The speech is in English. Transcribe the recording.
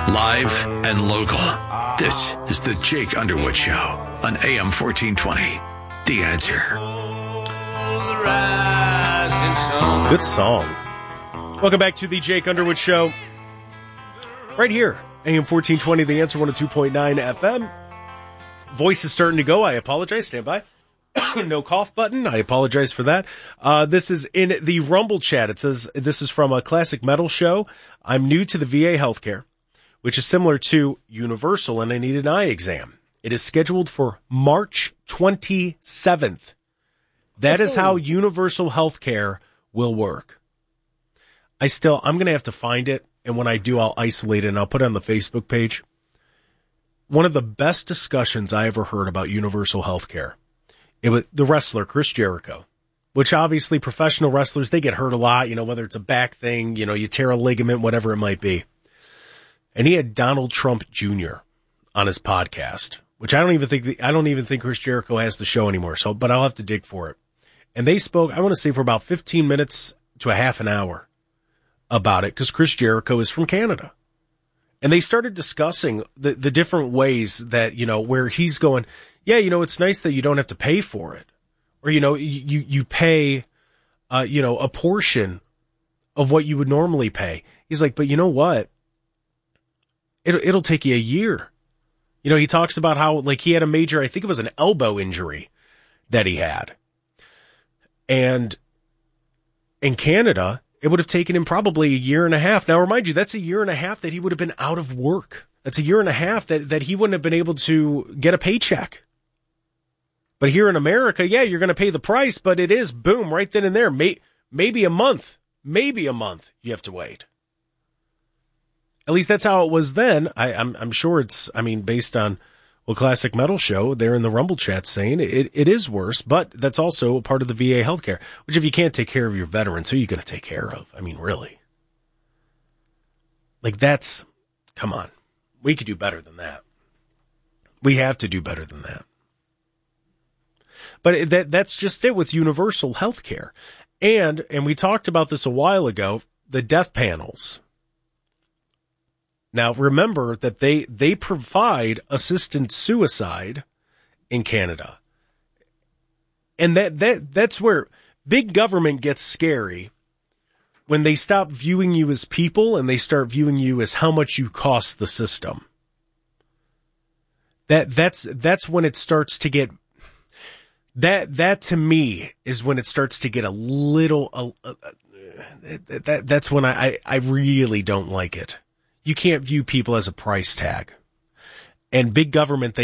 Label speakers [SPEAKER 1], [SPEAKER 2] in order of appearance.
[SPEAKER 1] Live and local. This is the Jake Underwood Show on AM 1420. The Answer.
[SPEAKER 2] Good song. Welcome back to the Jake Underwood Show. Right here, AM 1420, The Answer 102.9 FM. Voice is starting to go. I apologize. Stand by. No cough button. I apologize for that. This is in the Rumble chat. It says, this is from a Classic Metal show. I'm new to the VA healthcare, which is similar to Universal, and I need an eye exam. It is scheduled for March 27th. That is how Universal healthcare will work. I'm going to have to find it, and when I do, I'll isolate it, and I'll put it on the Facebook page. One of the best discussions I ever heard about Universal healthcare, it was the wrestler, Chris Jericho, which obviously professional wrestlers, they get hurt a lot, whether it's a back thing, you tear a ligament, whatever it might be. And he had Donald Trump Jr. on his podcast, which I don't even think Chris Jericho has the show anymore. But I'll have to dig for it. And they spoke, I want to say, for about 15 minutes to a half an hour about it, because Chris Jericho is from Canada. And they started discussing the different ways that, where he's going, yeah, it's nice that you don't have to pay for it. Or, you pay, a portion of what you would normally pay. He's like, but you know what? It'll take you a year. He talks about how, he had a major, I think it was an elbow injury that he had. And in Canada, it would have taken him probably a year and a half. Now, remind you, that's a year and a half that he would have been out of work. That's a year and a half that he wouldn't have been able to get a paycheck. But here in America, yeah, you're going to pay the price, but it is, boom, right then and there. Maybe a month you have to wait. At least that's how it was then. I'm sure based on Classic Metal show, they're in the Rumble chat saying it is worse, but that's also a part of the VA healthcare, which if you can't take care of your veterans, who are you going to take care of? Really? Come on. We could do better than that. We have to do better than that. But that's just it with universal healthcare. And we talked about this a while ago, the death panels. Now, remember that they provide assisted suicide in Canada. And that's where big government gets scary, when they stop viewing you as people and they start viewing you as how much you cost the system. That's when it starts to get that to me is when it starts to get a little that's when I really don't like it. You can't view people as a price tag. And big government,